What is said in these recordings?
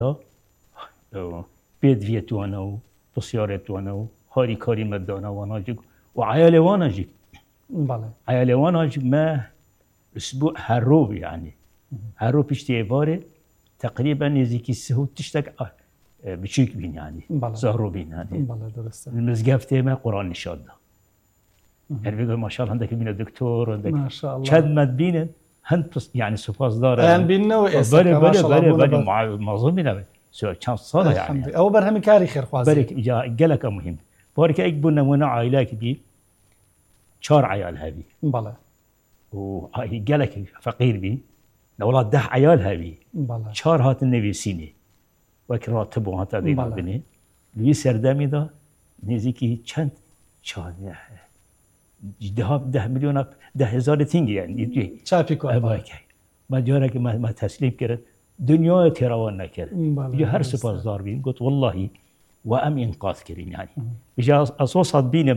بيت فيتوانا وبسيارتوانا وهاري كاري مدانا وناجيك وعيالي واناجيك عيالي واناجيك ما اسبوع هروب يعني هروب بيشتي باري تقريبا نزيكي السهو تشتك بشيك بين يعني زهرو بين يعني المزقافتي ما قرآن نشاد يعني بيقول ما شاء الله عندك بينا دكتور عندك ما شاء الله شاد ما بينا هند يعني سوباس دار يعني بينا وإسك ما شاء الله بلي معظم بينا سو كان صلاة يعني أو برهم كاري خير خوازي برك جالك مهم بارك اكبرنا من عائلات بي 4 عيال هذه بلا وجالك فقير بي اولاد 10 عيال هذه بلا 4 هات النبي سيني وكراتبوا هات هذه بني لوي سردامي دا نزيكي چند 10 مليون 10,000 تنگي يعني يجي شافي كو ما جارك ما تسليم كرت دنيا تراوان نكرت يجي هر سپاس دار بين قلت والله وام انقاذ كريم يعني يجي اساس بينم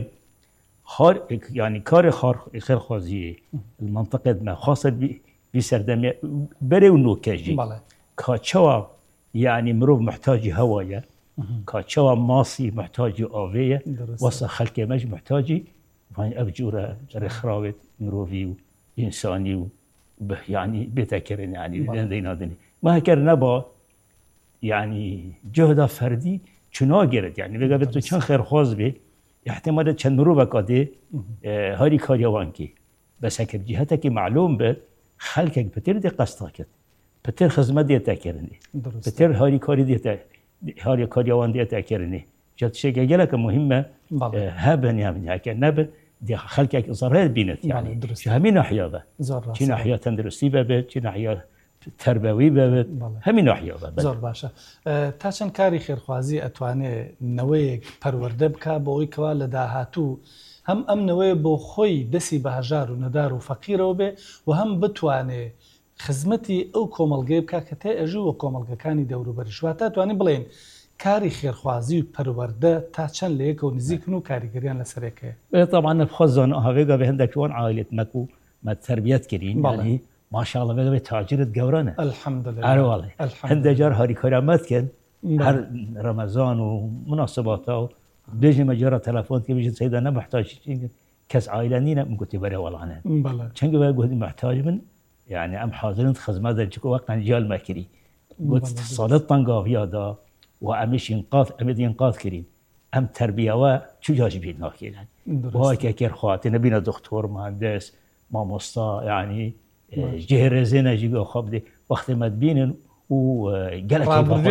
يعني كار خير خوازي المنطقه ما خاصه بسردامي بري ونوكاجي كاتشوا يعني مروف محتاج هوايه كاتشوا ماسي محتاج اوفيه وصل خلق مش محتاجي ابجوره رخراوت مروفي وانساني يعني بتكرن يعني دينادني ما هكر نبا يعني جهد فردي چنا گرد يعني بگه تو چند خیر خواز بی احتمال چند مروبه کاده هاری کاریوان کی بس هکر جهته که معلوم به خلقك بتر دي قصتاكت بتر خدمت ديتا كرني بتر هاري كاري ديتا هاري كاريوان ديتا كرني جات شيء جالك مهمه هابن يعني هكا نبل دي خلقك ظاهر بينت يعني همين ناحيه ذا شي ناحيه تندرستي باب شي ناحيه تربوي باب همين ناحيه ذا زور باشا تاچن كاري خير خوازي اتواني نويك پرورده بك بوي كوا لداهاتو هم امنوي بو خوي دسي بهجار وندار وفقير وبه وهم بتواني خزمتي او كوملگي بك كته اجو كوملگكاني دورو برشواتا تواني بلين كاري خير خوازي پرورده تاچن ليك ونزيكنو كاريگريان لسريكه طبعا بخزن هاويغا بهندك وان عائله مكو ما تربيت كريم يعني ما شاء الله بقى تاجرة جورانه الحمد لله والله هند جار هاري كرامات كان هر رمضان ومناسباته بيجي مجرى تلفون كي بيجي سيدنا انا محتاج كاس عائلانينا من قلت بري والله انا بلا كان قلت محتاج من يعني ام حاضرين خدمه ذا وقت جال ماكري قلت صلاه طنقافيا دا وامش انقاذ امد انقاذ كريم ام تربيه و شو جاش بينا يعني وهاي كير خواتي نبينا دكتور مهندس ماموستا يعني جهرزنا جيبوا خبدي وقت ما تبين وقالك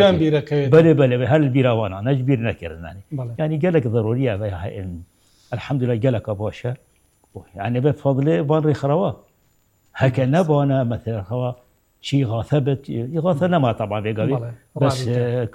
بلي هل البيراوانا نجبير نكرنا يعني قالك ضروريه الحمد لله قالك ابوشا يعني بفضله بان رخروا هكا نبانا مثلا خوا شي غاثبت يغاثنا ما طبعا بقى بس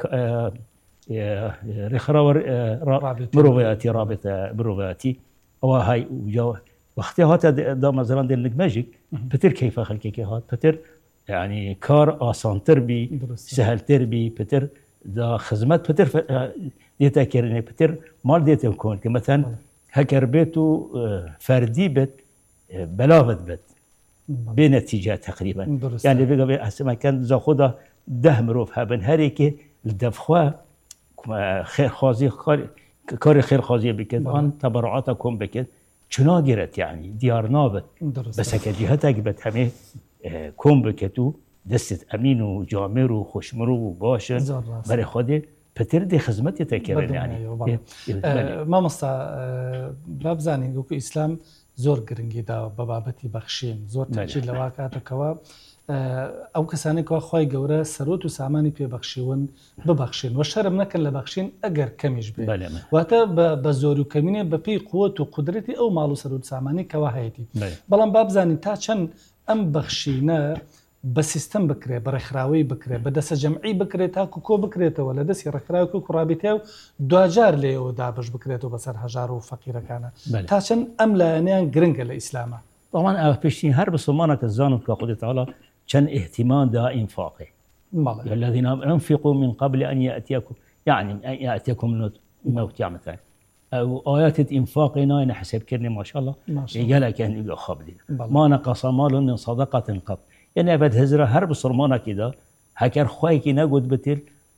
رخروا مروفياتي رابطه مروفياتي وهاي وقتی هات دا مثلا دل ماجیک پتر کیف خلقی که هات پتر يعني كار آسانتر بي سهلتر بي پتر دا خدمت پتر ديتا كرني پتر مال ديتا يكون كمثلا هكر بيتو فردي بيت بلاغت بيت بنتيجة تقريبا يعني بقى اسمع كان ذا خدا ده مروف هبن هريكي الدفخوا خير خازي كار خير خازي بكد ان تبرعاتكم بكد چنا گرت يعني ديار نابت بس هكا جهتك بت همه كوم بكتو دست امين وجامر وخشمر وباشن بري خودي پتر دي خدمت تكرن يعني ما مستا بابزاني گوكو اسلام زور گرنگي دا ببابتي بخشين زور تاكيد لواكاتو كوا او كساني كوا خوي گورا سروت وساماني پي بخشيون ببخشين وشرم نكن لبخشين اگر كميش بي واتا بزور وكمينه بپي قوه وقدرتي او مالو سروت ساماني كوا هيتي بلان بابزاني تا چن ام بخشينا بسيستم بكري برخراوي بكري بدس جمعي بكري تاكو كو بكري تو ولا دس رخراوي كو رابطه دوجار لي ودابش بكري تو بسر هجار وفقير كان تا چن ام لانيان گرنگ الاسلام طبعا بشتي هر بسمانك الزانو كقول تعالى كان اهتمام دا انفاقه الذين انفقوا من قبل ان ياتيكم يعني ياتيكم الموت يعني مثلا او ايات انفاقنا نحسب كرني ما شاء الله قال كان يقول خبلي ما نقص مال من صدقه قط يعني ابد هزره هر بصرمانه كده هكر خوي كي نقود بتل